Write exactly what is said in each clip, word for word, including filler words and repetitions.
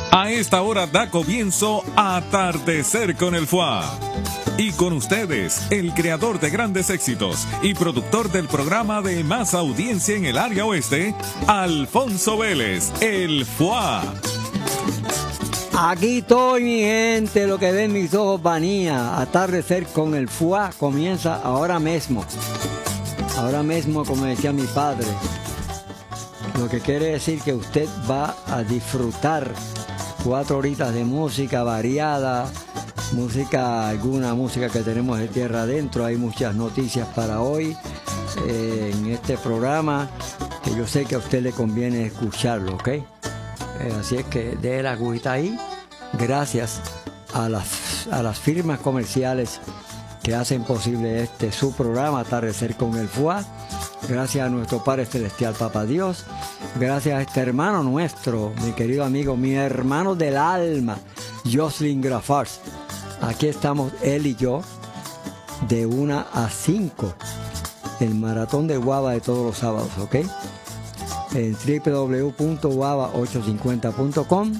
A esta hora da comienzo Atardecer con el F U A. Y con ustedes, el creador de grandes éxitos y productor del programa de más audiencia en el área oeste, Alfonso Vélez, el F U A. Aquí estoy, mi gente, lo que ven mis ojos vanía. Atardecer con el F U A comienza ahora mismo. Ahora mismo, como decía mi padre. Lo que quiere decir que usted va a disfrutar cuatro horitas de música variada, música, alguna música que tenemos de tierra adentro. Hay muchas noticias para hoy eh, en este programa, que yo sé que a usted le conviene escucharlo, ¿ok? Eh, así es que deje la agujita ahí, gracias a las, a las firmas comerciales que hacen posible este su programa, Atardecer con el F U A. Gracias a nuestro Padre Celestial, Papá Dios. Gracias a este hermano nuestro, mi querido amigo, mi hermano del alma, Jocelyn Grafars. Aquí estamos él y yo, de una a cinco, el maratón de Guava de todos los sábados, ¿ok? En w w w punto guava ochocientos cincuenta punto com,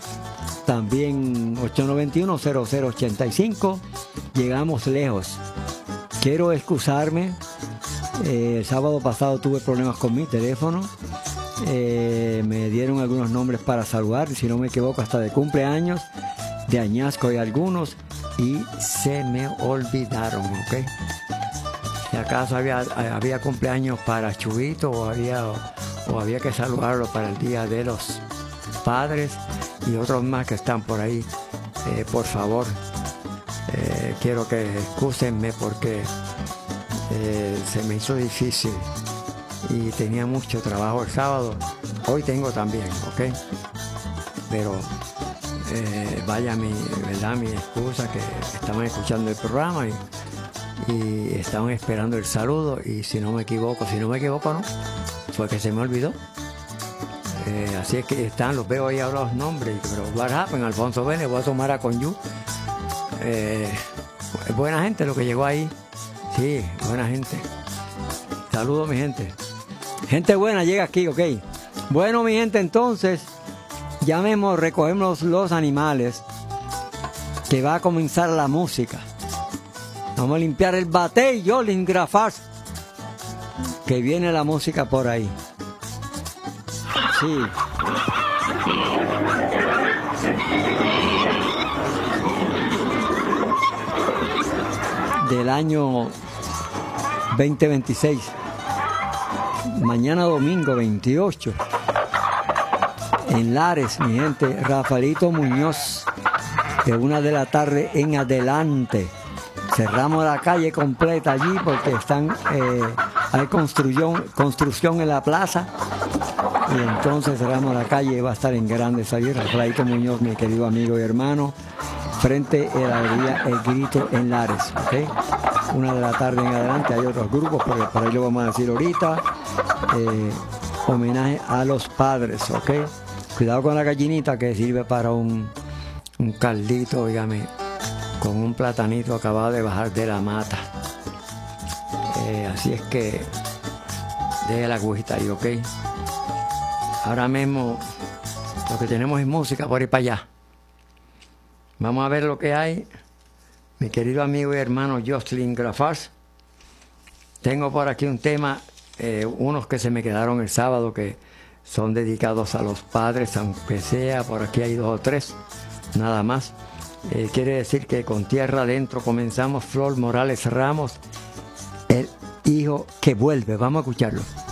también ocho nueve uno, cero cero ocho cinco. Llegamos lejos. Quiero excusarme. Eh, el sábado pasado tuve problemas con mi teléfono. Eh, me dieron algunos nombres para saludar, si no me equivoco, hasta de cumpleaños, de añasco y algunos, y se me olvidaron, ¿ok? Si acaso había, había cumpleaños para Chubito o había, o, o había que saludarlo para el Día de los Padres y otros más que están por ahí, eh, por favor, eh, quiero que excúsenme porque Eh, se me hizo difícil y tenía mucho trabajo el sábado. Hoy tengo también, ¿ok? Pero eh, vaya mi, ¿verdad? Mi excusa, que estaban escuchando el programa y, y estaban esperando el saludo, y si no me equivoco, si no me equivoco no, fue que se me olvidó. Eh, así es que están, los veo ahí ahora los nombres, pero what happened, Alfonso Vélez, voy a tomar a Conyu. Eh, buena gente lo que llegó ahí. Sí, buena gente. Saludos, mi gente. Gente buena llega aquí, ok. Bueno, mi gente, entonces, ya mismo recogemos los animales, que va a comenzar la música. Vamos a limpiar el bate y Jocelyn Grafars, que viene la música por ahí. Sí. Del año veinte veintiséis, mañana domingo veintiocho, en Lares, mi gente, Rafaelito Muñoz, de una de la tarde en adelante. Cerramos la calle completa allí porque están eh, hay construcción, construcción en la plaza, y entonces cerramos la calle y va a estar en grande salir. Rafaelito Muñoz, mi querido amigo y hermano, frente a la avenida El Grito en Lares, ¿ok? Una de la tarde en adelante. Hay otros grupos, pero por ahí lo vamos a decir ahorita. Eh, homenaje a los padres, ¿ok? Cuidado con la gallinita, que sirve para un, un caldito, dígame, con un platanito acabado de bajar de la mata. Eh, así es que deje la agujita ahí, ¿ok? Ahora mismo lo que tenemos es música por ahí para allá. Vamos a ver lo que hay. Mi querido amigo y hermano Jocelyn Grafars. Tengo por aquí un tema, eh, unos que se me quedaron el sábado, que son dedicados a los padres, aunque sea, por aquí hay dos o tres, nada más. Eh, quiere decir que con tierra adentro comenzamos. Flor Morales Ramos, el hijo que vuelve. Vamos a escucharlo.